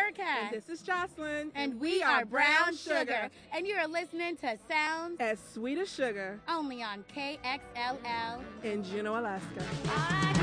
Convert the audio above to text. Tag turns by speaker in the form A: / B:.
A: Erica.
B: And this is Jocelyn.
A: And we are Brown Sugar. And you are listening to Sounds
B: as Sweet as Sugar.
A: Only on KXLL
B: in Juneau, Alaska.